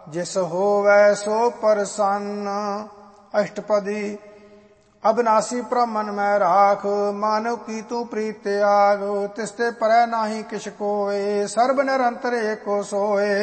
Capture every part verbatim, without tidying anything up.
जिस होवै सो प्रसन्न। अष्टपदी। अविनाशी प्रभ मन में राख, मानव की तू प्रीत त्याग। तिसते परै नाही किछ कोय, सर्ब निरंतर एको सोय।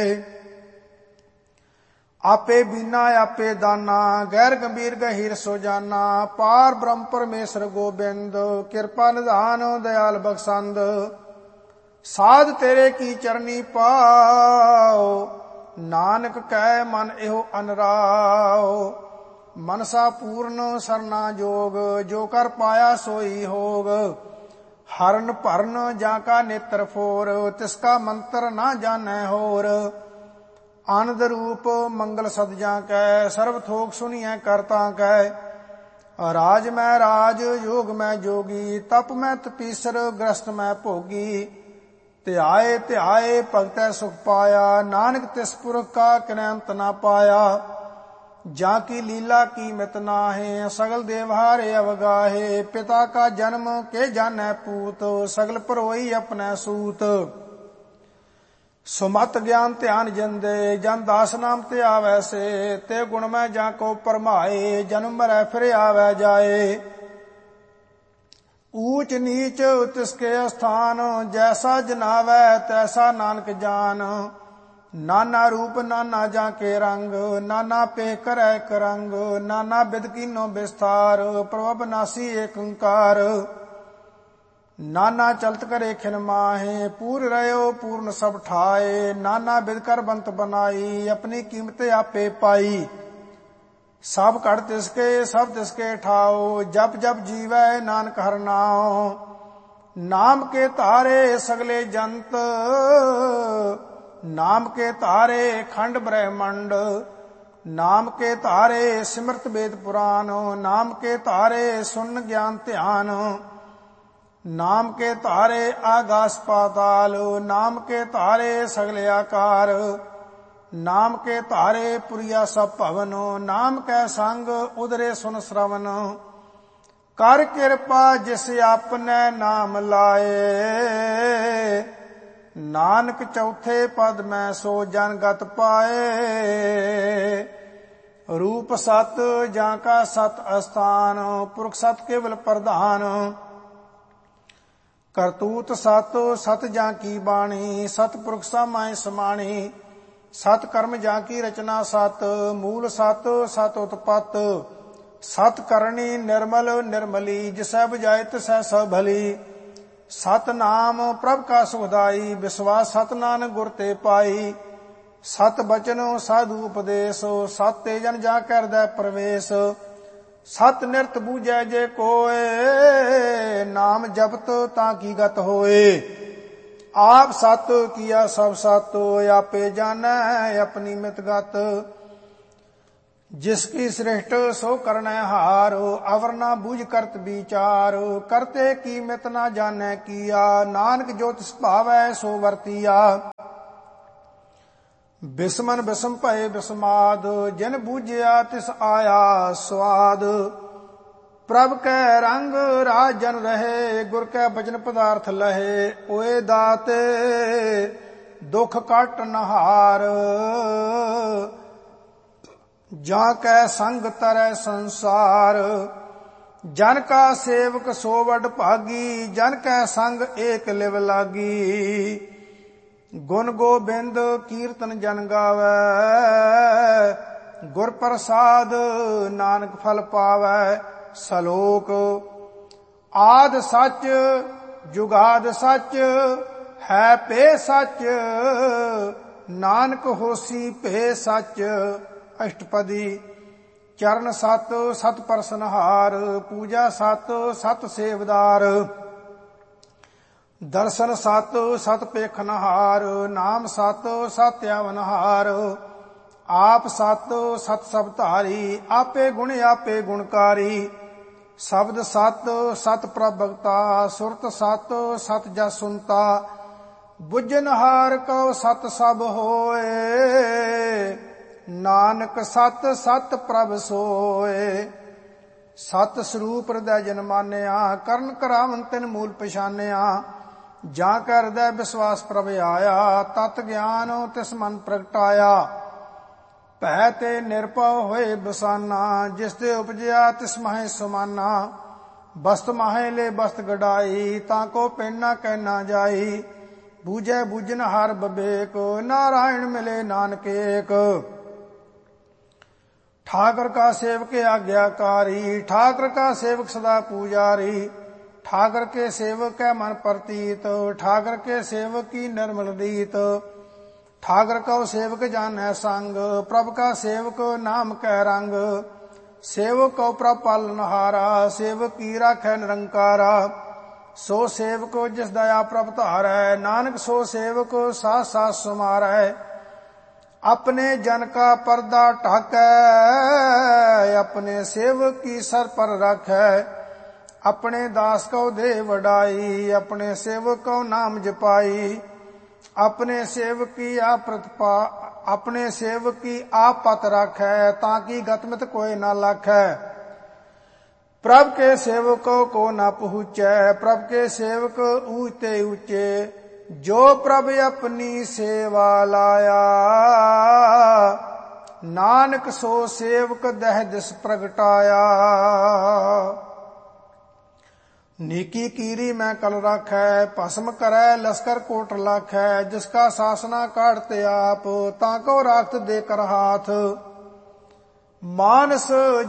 आपे बीना आपे दाना, गैर गंभीर गहीर सो जाना। पार ब्रह्म परमेश्वर गोबिंद, कृपा निधान दयाल बख्शंद। साध तेरे की चरनी पाओ, नानक कह मन एहो अनराओ। मनसा पूर्ण सरना जोग, जो कर पाया सोई होग। हरन भरन जाका नेत्र फोर, तिसका मंत्र ना जानै होर। आनंद रूप मंगल सद जाकै, सर्व थोक सुनिए करता कै। राज मैं राज योग मैं जोगी, तप मैं तपीसर ग्रस्त मैं भोगी। ध्याए ध्याए भगतै सुख पाया, नानक तिस पुरख का किनैंत ना पाया। जाकी लीला की मित नाहे, सगल देवहारे अवगाहे। पिता का जन्म के जानै पूत, सगल परोई अपने सूत। सुमत ज्ञान ध्यान जिंदे, जन दास नाम ते आवै से। ते गुण में जाको परमाए, जन्म मरै फिर आवै जाए। ऊंच नीच तिसके स्थान, जैसा जनावै तैसा नानक जान। नाना रूप नाना जाके रंग, नाना पे करे करंग। नाना बिद कीनो विस्तार, प्रभु नासी एक ओंकार। नाना चलत करे खिन माहे, पूर रहो पूर्ण सब ठाए। नाना बिद कर बंत बनाई, अपनी कीमत आपे पाई। सब कड़ तिसके सब तिसके ठाओ, जप जप जीवै नानक हर नाओ। नाम के तारे सगले जंत, नाम के तारे खंड ब्रह्मंड। नाम के तारे सिमरत वेद पुराण, नाम के तारे सुन ज्ञान ध्यान। नाम के तारे आकाश पाताल, नाम के तारे सगले आकार। नाम के तारे पुरिया सब भवन, नाम के संग उदरे सुन श्रवण। कर कृपा जिस आपने नाम लाए, नानक चौथे पद में सो जन गत पाए। रूप सत जाका सत अस्थान, पुरख सत केवल प्रधान। करतूत सत सत जाकी बाणी, सत पुरख समाय समाणी। सत कर्म जाकी रचना सत, मूल सत सत उत्पत। सत करणी निर्मल निर्मली, जिसै बुझाए तिसै सब भली। सत नाम प्रभ का सुखदाई, विश्वास सत नानक गुर ते पाई। सत बचन साधु उपदेश, सत तेजन जाके हृदय प्रवेश। सत निरत बूझै जे कोय, नाम जपत ताकि गत होए। आप सत किया सब सत, आपे जानै अपनी मित गत। जिसकी श्रेष्ठ सो करनै हार, अवर ना बूझ करत विचार। करते की मित ना जानै किया, नानक जो तिस भावै सो वर्तिया। बिस्मन बिस्म भय बिस्माद, जिन बूझिया तिस आया स्वाद। प्रभ कै रंग राजन रहे, गुर कै बचन पदार्थ लहे। ओए दाते दुख काट नहार, जाकै संग तरै संसार। जन का सेवक सो वड भागी, जन कै संग एक लिव लागी। गुण गोबिंद कीर्तन जन गावै, गुर प्रसाद नानक फल पावै। सलोक। आद सच जुगाद सच, है पे सच। नानक होसी पे सच। अष्टपदी। चरण सत सत परसनहार, पूजा सत सत सेवदार। दर्शन सत सत पेखनहार, नाम सत सत अवनहार। आप सत सत सब धारी, आपे गुण आपे गुणकारी। शब्द सत सत प्रभगता, सुरत सत सत जस सुनता। बुझनहार कौ सत सब होए, नानक सत सत प्रभ सोए। सत स्वरूप हृदय जन मानिया, करण करावन तिन मूल पछानिया। जा कै हृदय विश्वास प्रभ आया, तत ज्ञान तिस मन प्रगटाया। ਭੈ ਤੇ ਨਿਰਭਉ ਹੋਏ ਬਸਾਨਾ। ਜਿਸ ਤੇ ਉਪਜਿਆ ਤਿਸ ਮਹਿ ਸਮਾਨਾ। ਬਸਤ ਮਾਹੇ ਲੈ ਬਸਤ ਗੜਾਈ, ਤਾਂ ਕੋ ਪਿੰਡ ਨਾ ਕਹਿ ਨਾ ਜਾਈ। ਬੂਝੈ ਬੂਝਨ ਹਰ ਬਬੇਕ, ਨਾਰਾਇਣ ਮਿਲੇ ਨਾਨਕ ਏਕ। ठाकर का सेवक आज्ञाकारी, ठाकर का सेवक सदा पुजारी। ठाकर के सेवक कै मन प्रतीत, ठाकर के सेवक की निर्मल रीत। ठाकर का सेवक जानै संग, प्रभ का सेवक नाम कै रंग। सेवक को प्रभ पालनहारा, सेवक की राखै निरंकारा। सो सेवक जिस दया प्रभ धारै, नानक सो सेवक साथ साथ समारै। अपने जन का पर्दा ढाकै, अपने सेवक की सर पर रखै। अपने दास को दे वडाई, अपने सेवक को नाम जपाई। अपने सेवक की आपृतपा, अपने सेवक की आप पत रखै, ताकि गतमित कोई न लखै। प्रभ के सेवकों को न पहुँचै, प्रभ के सेवक ऊंचे ऊंचे। जो प्रभ अपनी सेवा लाया, नानक सो सेवक दह दिस प्रगटाया। नीकी कीरी मैं कल राखै, भस्म करै लश्कर कोट लाखै। जिसका शासना काटते आप, ताको राखत दे कर हाथ। मानस